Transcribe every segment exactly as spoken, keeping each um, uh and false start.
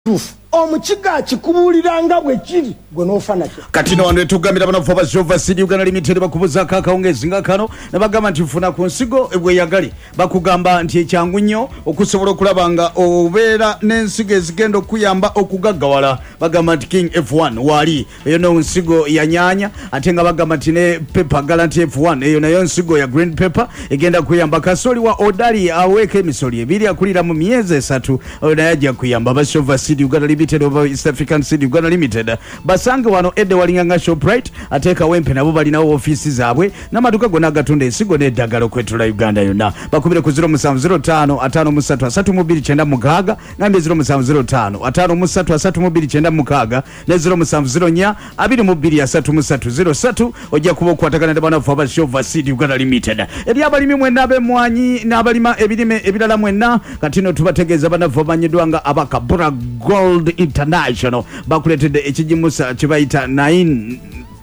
omukiga kikubuliranga bwe kiri gwe nofana kyo katino wano etugambira bana vuba Jova City Uganda Limited bakubuza akawungezi nga kano nabagamba nti funa ku nsigo ebwe yagali bakugamba nti ekyangu nnyo okusobola okulabanga obeera n'ensigo ezigenda okuyamba okugaggawala bagamba nti King F one wali eyo no nsigo ya nyanya ate nga bagamba nti ne pepper Galant F one eyo nayo nsigo ya green pepper egenda kuyamba kasoli wa odali aweke emisoli ebiri akulira mu myezi esatu oyo naye ajja kuyamba ba Jova City Uganda Limited over East African City Uganda Limited basange wano edde walinganga Shoprite ateka wempe nabo balinawo offices zaabwe n'amaduka gonna agatunda ensigo n'eddagala okwetula Uganda yonna bakubire ku zero seven zero five five three three two two nine six nambe zero seven zero five five three three two nine six ne zero seven zero four two two three three zero three ojja kuba okwatagana ne bana vuba Jova City Uganda Limited eri abalimi mwenna ab'emwanyi n'abalima ebirime ebirala mwenna katino tubategeeza bana vuba nyidwanga abakabura Gold International bakuletedde ekijimusa kibayita nine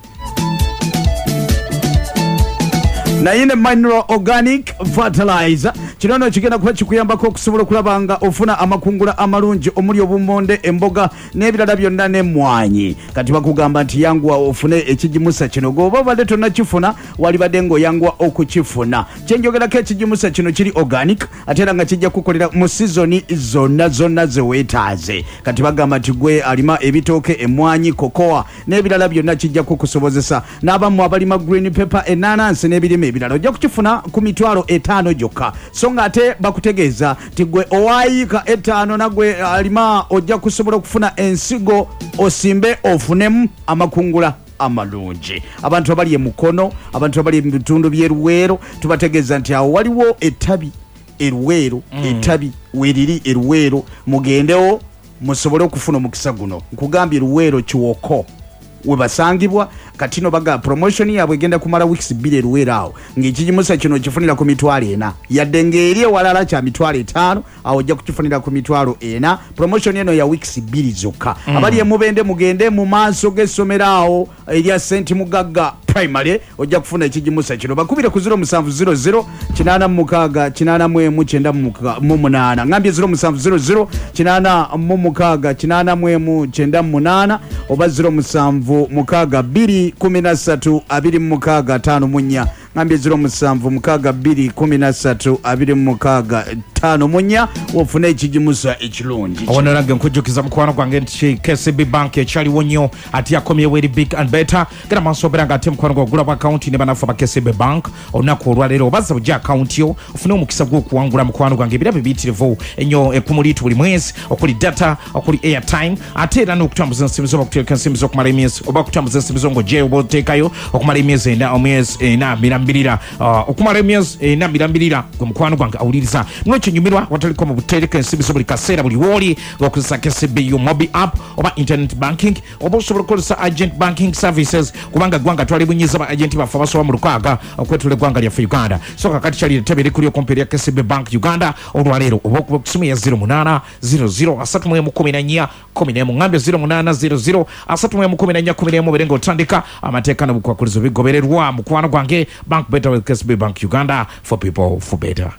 nine mineral organic fertilizer kinono kigenda kuba kikuyambako okusobola okulabanga ofuna amakungula amalungi omuli obumonde emboga n'ebirala byonna n'emmwanyi kati bakugamba nti yanguwa ofune ekijimusa kino goba obadde tonnakifuna walibadde ng'oyanguwa okukifuna kyenjogerako ekijimusa kino kiri organic ate era nga kijja kukolera mu sizoni zonna zonna zeweetaaze kati bagamba nti gwe alima ebitooke emmwanyi kokoa n'ebirala byonna kijja kukusobozesa n'abamu abalima green pepper enanansi n'ebirime ebirala ojja kukifuna ku mitwalo etaano gyokka so nga ate bakutegeeza ti gwe owaayika etaano nagwe alima ojja kusobola okufuna ensigo osimbe ofunemu amakungula amalungi abantu abali emukono abantu abali mu bitundu by'eruweero tubategeeza nti awo waliwo ettabi eruweero mm. ettabi weriri eruweero mugendewo musobole okufuna omukisa guno nkugambye eruweero kiwoko webasangibwa katino baga promotion yabwe genda kumala weeks bbiri eruweero awo ng'ekijimusa kino kifunira ku mitwalo ena yadde ng'eri ewalala kya mitwalo etaano awo ojja kukifunira ku mitwalo ena promotion eno ya weeks bbiri zokka mm. abali emubende mugende mu maaso g'essomero awo erya Saint Mugagga primary ojja kufuna ekijimusa kino bakubire ku zero seven zero zero kinana mukaga kinana mwemu kyenda mu munana ngambye zero seven zero zero kinana mu mukaga kinana mwemu kyenda mu munana oba zero seven mukaga bbiri kumi na ssatu abiri mu mukaaga ttaano mu nnya ngambye zero seven mukaaga bbiri kumi na ssatu abiri mu mukaaga ttaano mu nnya wofuna ekijimusa ekirungi awoneraga nkujjukiza mukwano gwange nti K C B Bank ekyaliwo nnyo ate yakomyewo eri big and better gera maaso obeera nga ate mukwano gwa ogulawo akawunti ne banafu aba K C B Bank olunaku olwaleero obaza bujja akawunti yo ofune omukisa gw'okuwangula mukwano gwange ebirabo biyitirivu ennyo ekumuliitu buli mwezi okuli data okuli airtime ate era n'okutambuza ensimu zo bakuteeka ensimu zo okumala emyezi oba kutambuza ensimu zo ng'oggyeyo oba oteekayo okumala emyezi ena omwezi ena mirambirira okumala emyezi ena mirambirira gwe mukwano gwange awuliriza nyumirwa wataliko mu butereka ensimu zo buli kaseera buli wooli ng'okozesa K C B U mobile app oba internet banking oba osobola okukozesa agent banking services kubanga gwanga twalibunyiza ba agenti baffe abasoba mu lukaaga okwetula eggwanga lyaffe Uganda so kakati kyali ettebe eri kuli okumpi erya K C B Bank Uganda olwaleero oba okuba okusimu ya zero eight zero zero three one one nine one nine ngambye zero eight zero zero three one one nine one nine berenga otandika amateeka n'obukwakulizo bigobererwa mukwano gwange Bank Better with K C B Bank Uganda for people for better.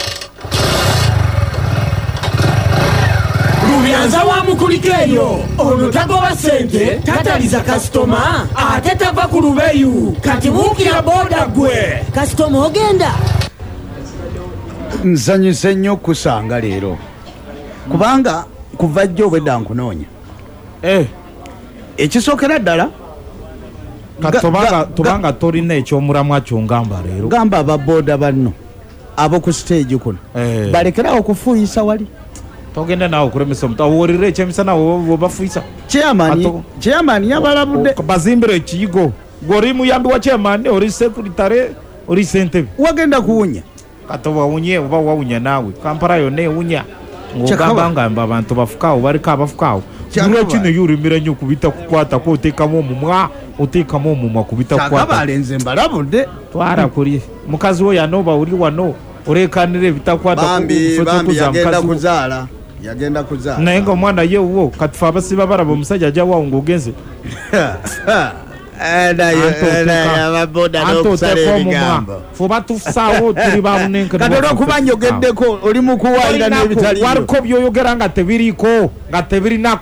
Rubianza wa mukulikeyo olutago wa sente tataliza customer ate tava ku lubeyu kati buukira boda gwe customer ogenda nsanyuse nnyo kusanga leero kubanga kuva jjo obwedda nkunoonya eh ekisookera ddala katobanga tubanga tolina ekyomulamwa kyongamba leero gamba ababoda banno abo ku stage kuno eh. balekerawo okufuuyisa wali togenda nawe okulemesa omuntu awulirira ekyemisana webafuuyisa chairman yabalabudde bazimbira ekiyigo gw'oli muyambi wa chairman oli sekuritare oli sentebe wagenda kuwunya kati wawunye oba wawunya naawe kampala yonna ewunya ng'ogamba ngamba abantu bafukaawo baliko abafukaawo lwa kino yurimira nnyo kubita kukwatako oteekamu omumwa oteekamu omumwa kubita kukwatabalenze mbalabudde twala kuli mukazi wo yanooba oli wano olekanira ebitakwata bambi yagenda kuzaala yagenda kuzaala naye nga omwana ye wo katufa abasiba baraba omusajja ajja waawo ng'ogenze fuba tufusawo tuli bamunenkaolwokuba njogeddeko oli mukuwaayira n'ebitali wariko byoyogera nga tebiriko nga tebirina